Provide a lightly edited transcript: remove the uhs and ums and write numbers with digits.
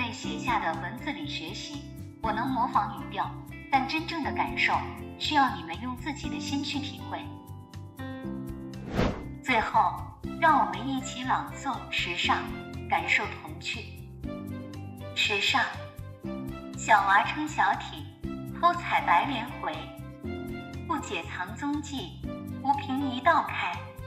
位写下的文字里学习，我能模仿语调，但真正的感受需要你们用自己的心去体会。最后，让我们一起朗诵时尚，感受童趣。时尚，小娃撑小体，偷采白莲回，不解藏踪迹，无凭一道开。